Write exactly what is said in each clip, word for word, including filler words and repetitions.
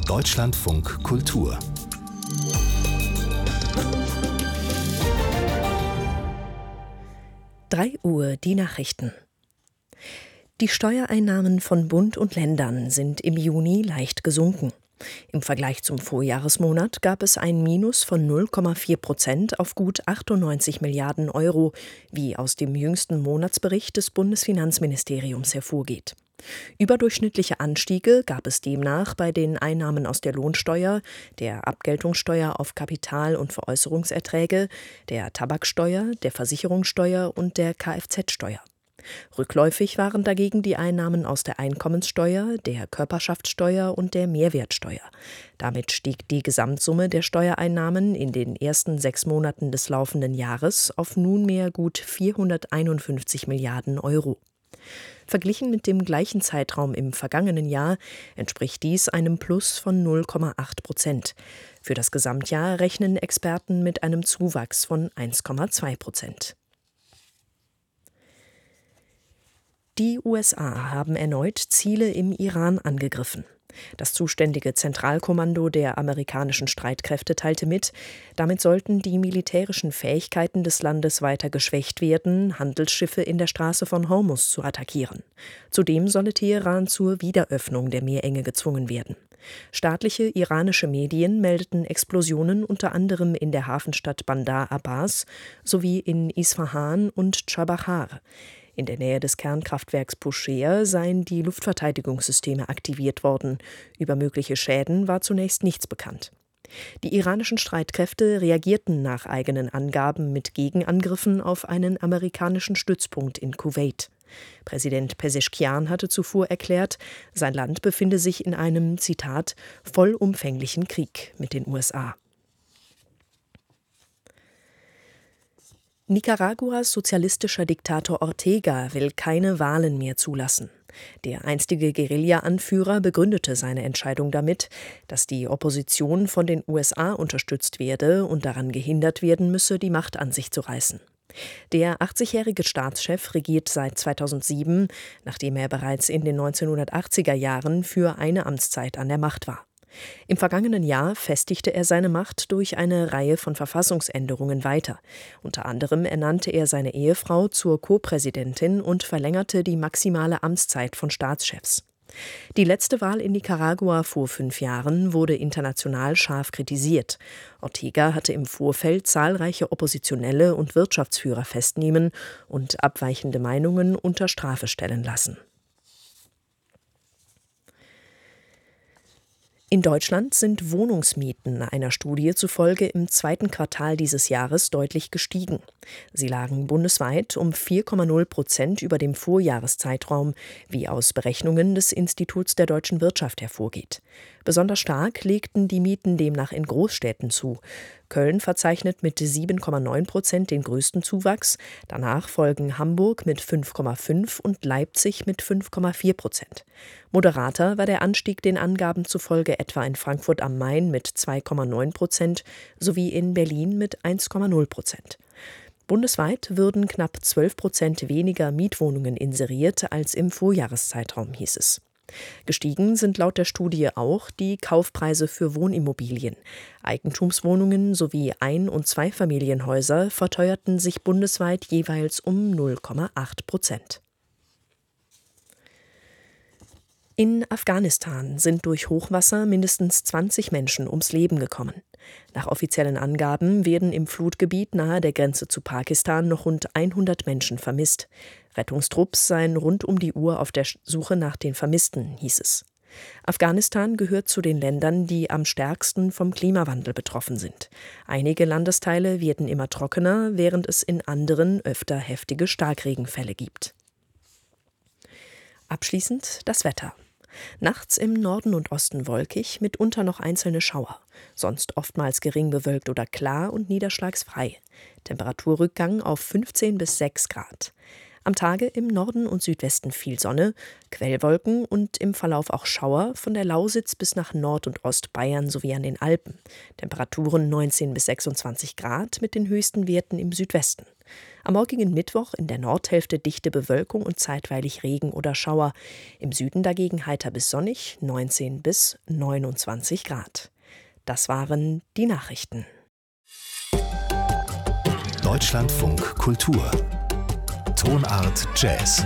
Deutschlandfunk Kultur. drei Uhr die Nachrichten. Die Steuereinnahmen von Bund und Ländern sind im Juni leicht gesunken. Im Vergleich zum Vorjahresmonat gab es ein Minus von null Komma vier Prozent auf gut achtundneunzig Milliarden Euro, wie aus dem jüngsten Monatsbericht des Bundesfinanzministeriums hervorgeht. Überdurchschnittliche Anstiege gab es demnach bei den Einnahmen aus der Lohnsteuer, der Abgeltungssteuer auf Kapital- und Veräußerungserträge, der Tabaksteuer, der Versicherungssteuer und der Kfz-Steuer. Rückläufig waren dagegen die Einnahmen aus der Einkommenssteuer, der Körperschaftssteuer und der Mehrwertsteuer. Damit stieg die Gesamtsumme der Steuereinnahmen in den ersten sechs Monaten des laufenden Jahres auf nunmehr gut vierhunderteinundfünfzig Milliarden Euro. Verglichen mit dem gleichen Zeitraum im vergangenen Jahr entspricht dies einem Plus von null Komma acht Prozent. Für das Gesamtjahr rechnen Experten mit einem Zuwachs von eins Komma zwei Prozent. Die U S A haben erneut Ziele im Iran angegriffen. Das zuständige Zentralkommando der amerikanischen Streitkräfte teilte mit, damit sollten die militärischen Fähigkeiten des Landes weiter geschwächt werden, Handelsschiffe in der Straße von Hormuz zu attackieren. Zudem solle Teheran zur Wiederöffnung der Meerenge gezwungen werden. Staatliche iranische Medien meldeten Explosionen unter anderem in der Hafenstadt Bandar Abbas sowie in Isfahan und Chabahar. In der Nähe des Kernkraftwerks Bushehr seien die Luftverteidigungssysteme aktiviert worden. Über mögliche Schäden war zunächst nichts bekannt. Die iranischen Streitkräfte reagierten nach eigenen Angaben mit Gegenangriffen auf einen amerikanischen Stützpunkt in Kuwait. Präsident Pezeshkian hatte zuvor erklärt, sein Land befinde sich in einem, Zitat, vollumfänglichen Krieg mit den U S A. Nicaraguas sozialistischer Diktator Ortega will keine Wahlen mehr zulassen. Der einstige Guerilla-Anführer begründete seine Entscheidung damit, dass die Opposition von den U S A unterstützt werde und daran gehindert werden müsse, die Macht an sich zu reißen. Der achtzigjährige Staatschef regiert seit zweitausendsieben, nachdem er bereits in den neunzehnhundertachtziger Jahren für eine Amtszeit an der Macht war. Im vergangenen Jahr festigte er seine Macht durch eine Reihe von Verfassungsänderungen weiter. Unter anderem ernannte er seine Ehefrau zur Co-Präsidentin und verlängerte die maximale Amtszeit von Staatschefs. Die letzte Wahl in Nicaragua vor fünf Jahren wurde international scharf kritisiert. Ortega hatte im Vorfeld zahlreiche Oppositionelle und Wirtschaftsführer festnehmen und abweichende Meinungen unter Strafe stellen lassen. In Deutschland sind Wohnungsmieten einer Studie zufolge im zweiten Quartal dieses Jahres deutlich gestiegen. Sie lagen bundesweit um vier Komma null Prozent über dem Vorjahreszeitraum, wie aus Berechnungen des Instituts der deutschen Wirtschaft hervorgeht. Besonders stark legten die Mieten demnach in Großstädten zu. Köln verzeichnet mit sieben Komma neun Prozent den größten Zuwachs. Danach folgen Hamburg mit fünf Komma fünf und Leipzig mit fünf Komma vier Prozent. Moderater war der Anstieg den Angaben zufolge etwa in Frankfurt am Main mit zwei Komma neun Prozent sowie in Berlin mit eins Komma null Prozent. Bundesweit würden knapp zwölf Prozent weniger Mietwohnungen inseriert als im Vorjahreszeitraum, hieß es. Gestiegen sind laut der Studie auch die Kaufpreise für Wohnimmobilien. Eigentumswohnungen sowie Ein- und Zweifamilienhäuser verteuerten sich bundesweit jeweils um null Komma acht Prozent. In Afghanistan sind durch Hochwasser mindestens zwanzig Menschen ums Leben gekommen. Nach offiziellen Angaben werden im Flutgebiet nahe der Grenze zu Pakistan noch rund hundert Menschen vermisst. Rettungstrupps seien rund um die Uhr auf der Suche nach den Vermissten, hieß es. Afghanistan gehört zu den Ländern, die am stärksten vom Klimawandel betroffen sind. Einige Landesteile werden immer trockener, während es in anderen öfter heftige Starkregenfälle gibt. Abschließend das Wetter. Nachts im Norden und Osten wolkig, mitunter noch einzelne Schauer. Sonst oftmals gering bewölkt oder klar und niederschlagsfrei. Temperaturrückgang auf fünfzehn bis sechs Grad. Am Tage im Norden und Südwesten viel Sonne, Quellwolken und im Verlauf auch Schauer von der Lausitz bis nach Nord- und Ostbayern sowie an den Alpen. Temperaturen neunzehn bis sechsundzwanzig Grad mit den höchsten Werten im Südwesten. Am morgigen Mittwoch in der Nordhälfte dichte Bewölkung und zeitweilig Regen oder Schauer. Im Süden dagegen heiter bis sonnig, neunzehn bis neunundzwanzig Grad. Das waren die Nachrichten. Deutschlandfunk Kultur. Tonart Jazz.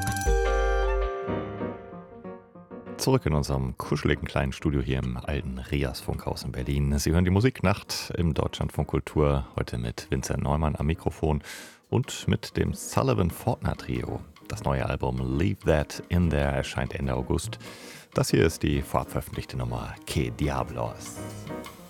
Zurück in unserem kuscheligen kleinen Studio hier im alten Rias-Funkhaus in Berlin. Sie hören die Musiknacht im Deutschlandfunk Kultur, heute mit Vincent Neumann am Mikrofon und mit dem Sullivan-Fortner-Trio. Das neue Album Leave That In There erscheint Ende August. Das hier ist die vorab veröffentlichte Nummer Que Diablos.